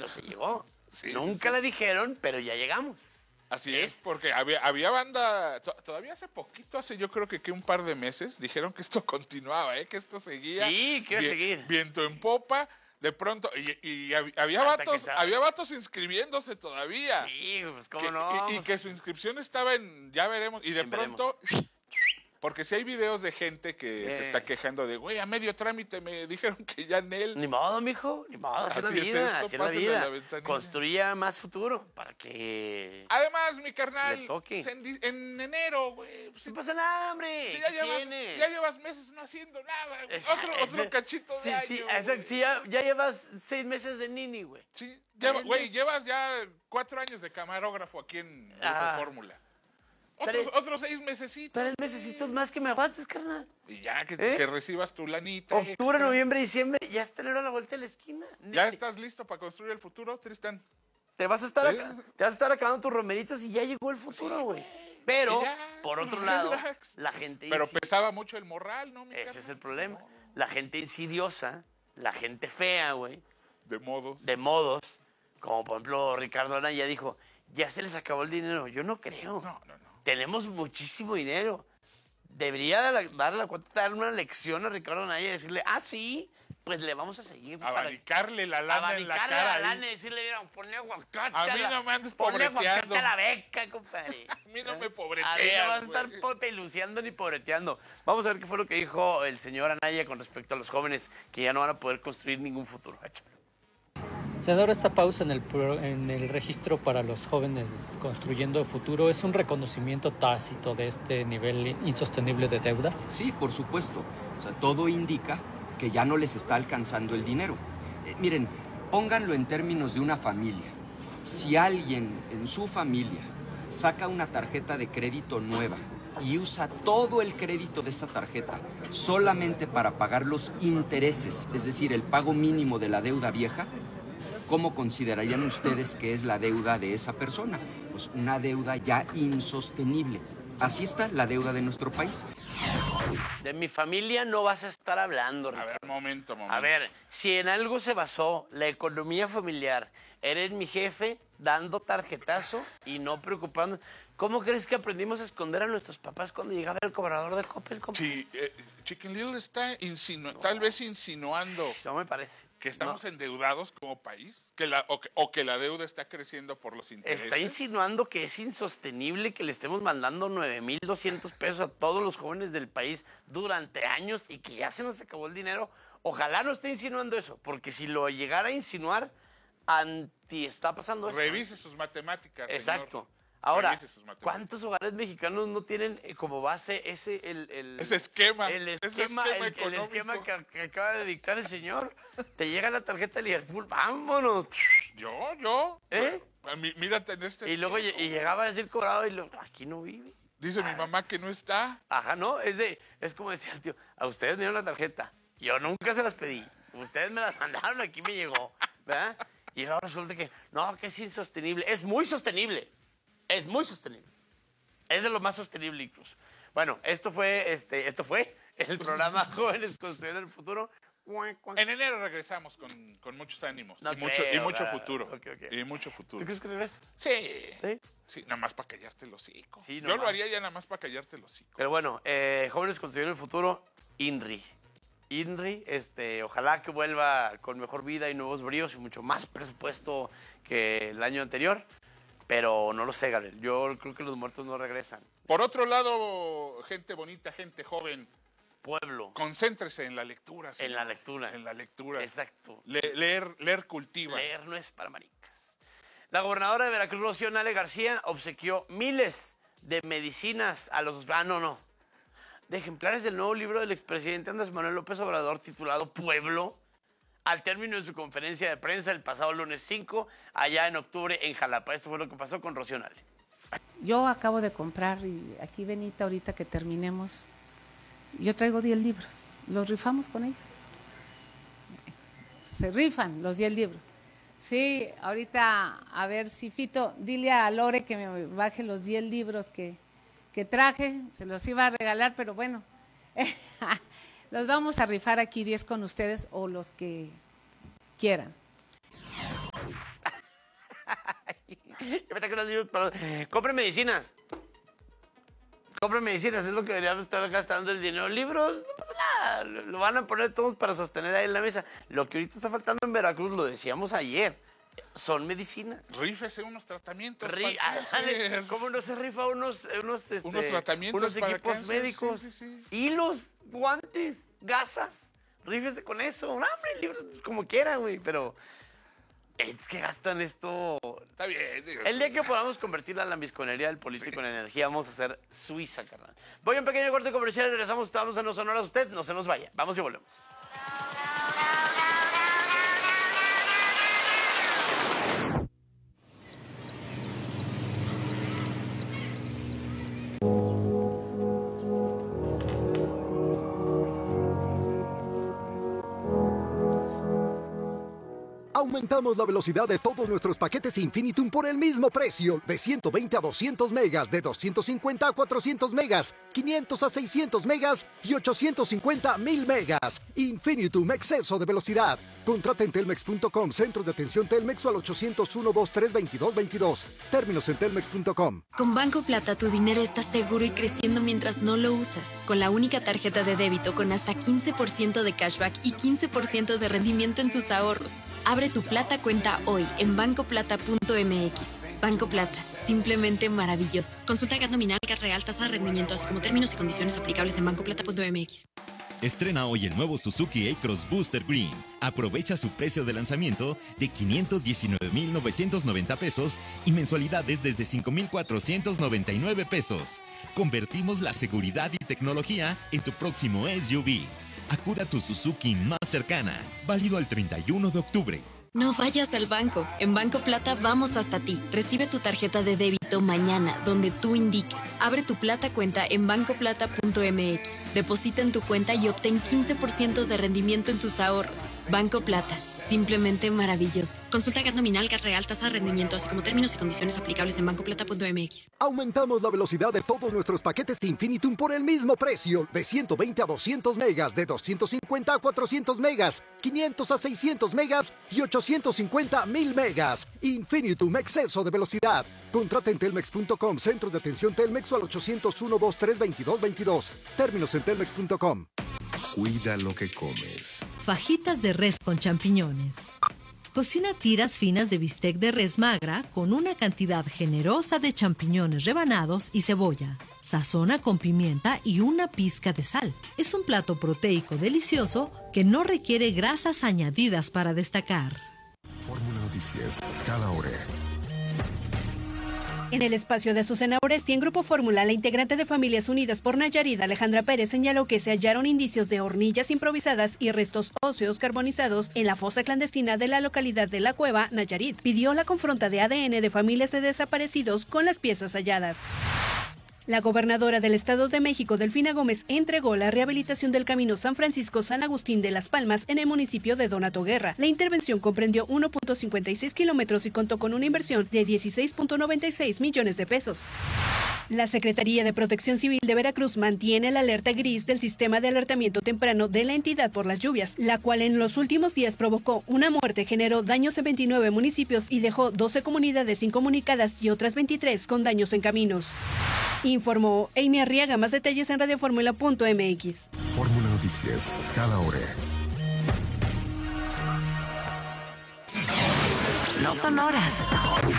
pero se llegó. Sí, Nunca la dijeron, pero ya llegamos. Así es, porque había banda, todavía hace poquito, yo creo que un par de meses, dijeron que esto continuaba, que esto seguía. Sí, que iba a seguir. Viento en popa, de pronto, y había vatos inscribiéndose todavía. Sí, pues cómo no. Y que su inscripción estaba ya veremos, y de pronto... Porque si hay videos de gente que se está quejando de, güey, a medio trámite me dijeron que ya en él... Ni modo, mijo, ni modo, así es la vida, así es la vida. Construya más futuro para que... Además, mi carnal, le toque. En enero, güey... No pasa nada, hombre. Si ya llevas meses no haciendo nada, otro cachito de año. Sí, ya llevas 6 meses de nini, güey. Sí, güey, llevas ya 4 años de camarógrafo aquí en Grupo Fórmula. Otros 6 mesecitos. 3 mesecitos más que me aguantes, carnal. Y ya que recibas tu lanita. Octubre, noviembre, diciembre, ya está enero a la vuelta de la esquina. ¿Ya estás listo para construir el futuro, Tristán? Te vas a estar acabando tus romeritos y ya llegó el futuro, güey. Pero, por otro lado, la gente... Pero pesaba mucho el morral, ¿no, mi Ese es el problema. La gente insidiosa, la gente fea, güey. De modos. Como, por ejemplo, Ricardo Anaya dijo, ya se les acabó el dinero. Yo no creo. No. Tenemos muchísimo dinero. Debería dar una lección a Ricardo Anaya y decirle, sí, pues le vamos a seguir. Abanicarle la lana en la cara. Y decirle, mira, ponle aguacate. A mí no me andes ponle pobreteando. aguacate a la beca, compadre. A mí no me pobreteas. A mí no vas a estar peluceando ni pobreteando. Vamos a ver qué fue lo que dijo el señor Anaya con respecto a los jóvenes que ya no van a poder construir ningún futuro. Senador, esta pausa en el registro para los jóvenes construyendo futuro es un reconocimiento tácito de este nivel insostenible de deuda. Sí, por supuesto. O sea, todo indica que ya no les está alcanzando el dinero. Miren, pónganlo en términos de una familia. Si alguien en su familia saca una tarjeta de crédito nueva y usa todo el crédito de esa tarjeta solamente para pagar los intereses, es decir, el pago mínimo de la deuda vieja, ¿cómo considerarían ustedes que es la deuda de esa persona? Pues una deuda ya insostenible. Así está la deuda de nuestro país. De mi familia no vas a estar hablando, Ricardo. A ver, momento. A ver, si en algo se basó la economía familiar, eres mi jefe dando tarjetazo y no preocupando. ¿Cómo crees que aprendimos a esconder a nuestros papás cuando llegaba el cobrador de Coppel? Sí, Chicken Little está tal vez insinuando... No me parece. ¿Que estamos endeudados como país? ¿Que la deuda está creciendo por los intereses? Está insinuando que es insostenible que le estemos mandando 9,200 pesos a todos los jóvenes del país durante años y que ya se nos acabó el dinero. Ojalá no esté insinuando eso, porque si lo llegara a insinuar, está pasando eso. Revise sus matemáticas, exacto. Señor. Ahora, ¿cuántos hogares mexicanos no tienen como base ese esquema que acaba de dictar el señor? Te llega la tarjeta de Liverpool, vámonos. Yo. Mírate en este. Y luego llegaba a decir cobrado y aquí no vive. Dice mi mamá que no está. Ajá, no, es como decía el tío, a ustedes me dieron la tarjeta, yo nunca se las pedí, ustedes me las mandaron, aquí me llegó, ¿verdad? Y ahora resulta que es insostenible, es muy sostenible. Es muy sostenible. Es de lo más sostenible incluso. Bueno, esto fue el programa Jóvenes Construyendo el Futuro. En enero regresamos con muchos ánimos y mucho futuro. Okay. Y mucho futuro. ¿Tú crees que regresa? Sí, nada más para callarte el hocico. Sí, yo lo haría ya nada más para callarte el hocico. Pero bueno, Jóvenes Construyendo el Futuro, INRI, ojalá que vuelva con mejor vida y nuevos bríos y mucho más presupuesto que el año anterior. Pero no lo sé, Gabriel. Yo creo que los muertos no regresan. Por otro lado, gente bonita, gente joven. Pueblo. Concéntrese en la lectura. Señor. En la lectura. Exacto. Leer cultiva. Leer no es para maricas. La gobernadora de Veracruz, Rocío Nale García, obsequió miles de medicinas a los... de ejemplares del nuevo libro del expresidente Andrés Manuel López Obrador titulado Pueblo, al término de su conferencia de prensa el pasado lunes 5, allá en octubre en Jalapa. Esto fue lo que pasó con Rocío Nale. Yo acabo de comprar, y aquí Benita, ahorita que terminemos, yo traigo 10 libros, los rifamos con ellos. Se rifan los 10 libros. Sí, ahorita, a ver si Fito, dile a Lore que me baje los 10 libros que traje, se los iba a regalar, pero bueno, los vamos a rifar aquí 10 con ustedes o los que quieran. Ya me traje los libros, pero compren medicinas. Compren medicinas, es lo que deberíamos estar gastando el dinero. Libros, no pasa nada. Lo van a poner todos para sostener ahí en la mesa. Lo que ahorita está faltando en Veracruz, lo decíamos ayer, son medicinas. Rífese unos tratamientos. ¿Cómo no se rifa unos tratamientos, unos equipos médicos? Sí. Hilos, guantes, gasas. Rífese con eso. Hombre, libros como quiera, güey, pero es que gastan esto. Está bien. El día que podamos convertir la lambisconería del político en energía, vamos a hacer Suiza, carnal. Voy a un pequeño corte comercial y regresamos. Estamos en Los Sonoras. Usted no se nos vaya. Vamos y volvemos. Aumentamos la velocidad de todos nuestros paquetes Infinitum por el mismo precio, de 120 a 200 megas, de 250 a 400 megas, 500 a 600 megas y 850 a 1000 megas. Infinitum, exceso de velocidad. Contrata en telmex.com, centros de atención Telmex o al 801-2322-22. Términos en telmex.com. Con Banco Plata tu dinero está seguro y creciendo mientras no lo usas. Con la única tarjeta de débito con hasta 15% de cashback y 15% de rendimiento en tus ahorros. Abre tu Plata cuenta hoy en bancoplata.mx. Banco Plata, simplemente maravilloso. Consulta CAT nominal, CAT real, tasa de rendimiento, así como términos y condiciones aplicables en bancoplata.mx. Estrena hoy el nuevo Suzuki A-Cross Booster Green. Aprovecha su precio de lanzamiento de 519,990 pesos y mensualidades desde 5,499 pesos. Convertimos la seguridad y tecnología en tu próximo SUV. Acuda a tu Suzuki más cercana. Válido al 31 de octubre. No vayas al banco. En Banco Plata vamos hasta ti. Recibe tu tarjeta de débito mañana, donde tú indiques. Abre tu Plata cuenta en bancoplata.mx. Deposita en tu cuenta y obtén 15% de rendimiento en tus ahorros. Banco Plata, simplemente maravilloso. Consulta CAT nominal, CAT real, tasa de rendimiento, así como términos y condiciones aplicables en bancoplata.mx. Aumentamos la velocidad de todos nuestros paquetes Infinitum por el mismo precio, de 120 a 200 megas, de 250 a 400 megas, 500 a 600 megas y 850 a 1000 megas. Infinitum, exceso de velocidad. Contrata en telmex.com, centros de atención Telmex o al 801-2322-22. Términos en telmex.com. Cuida lo que comes. Fajitas de res con champiñones. Cocina tiras finas de bistec de res magra con una cantidad generosa de champiñones rebanados y cebolla. Sazona con pimienta y una pizca de sal. Es un plato proteico delicioso que no requiere grasas añadidas para destacar. Fórmula Noticias, cada hora. En el espacio de Azucena Oresti, en Grupo Fórmula, la integrante de Familias Unidas por Nayarit, Alejandra Pérez, señaló que se hallaron indicios de hornillas improvisadas y restos óseos carbonizados en la fosa clandestina de la localidad de La Cueva, Nayarit. Pidió la confronta de ADN de familias de desaparecidos con las piezas halladas. La gobernadora del Estado de México, Delfina Gómez, entregó la rehabilitación del camino San Francisco-San Agustín de Las Palmas en el municipio de Donato Guerra. La intervención comprendió 1.56 kilómetros y contó con una inversión de 16.96 millones de pesos. La Secretaría de Protección Civil de Veracruz mantiene la alerta gris del sistema de alertamiento temprano de la entidad por las lluvias, la cual en los últimos días provocó una muerte, generó daños en 29 municipios y dejó 12 comunidades incomunicadas y otras 23 con daños en caminos. Informó Amy Arriaga. Más detalles en radioformula.mx. Fórmula Noticias, cada hora. Los Sonoras.